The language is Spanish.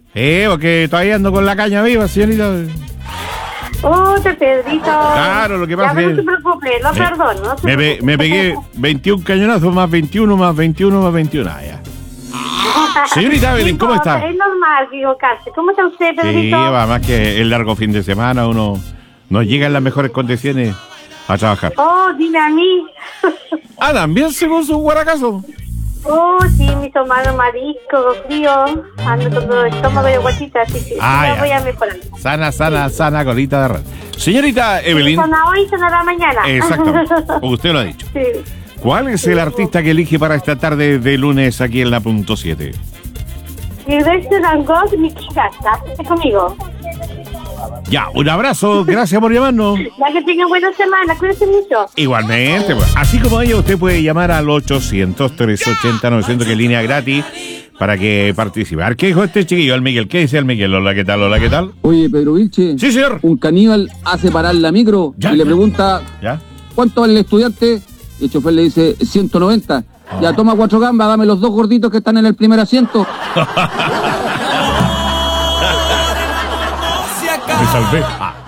Porque todavía ando con la caña viva, señorita. Pedrito. Claro, lo que pasa es que... No se preocupe, lo perdono. Me pegué 21 cañonazos, más 21, más 21, más 21. Ya. Señorita Evelyn, ¿cómo está? Es normal equivocarse. ¿Cómo está usted, Pedrito? Sí, además que el largo fin de semana uno no llega en las mejores condiciones a trabajar. Dime a mí. También según su guaracazo. Sí, mi tomado marisco, frío. Ando con todo el estómago de guachita, así que ya voy a mejorar. Sana, colita de red. Señorita Evelyn. Sana hoy, sonará mañana. Exactamente, usted lo ha dicho. Sí. ¿Cuál es el artista que elige para esta tarde de lunes aquí en la punto 7? Silvestre Dangond, mi casa. Esté conmigo. Ya, un abrazo, gracias por llamarnos. Ya que tengan buena semana, cuídense mucho. Igualmente, pues, así como ella, usted puede llamar al 800-380-900, que es línea gratis, para que participe. A ver, ¿qué dijo este chiquillo, el Miguel? ¿Qué dice el Miguel? Hola, ¿qué tal? Hola, ¿qué tal? Oye, Pedro Vilche. Sí, señor. Un caníbal hace parar la micro y le pregunta, ¿cuánto vale el estudiante? Y el chofer le dice, 190. Ya, toma 4 gambas, dame los 2 gorditos que están en el primer asiento. Me salvé.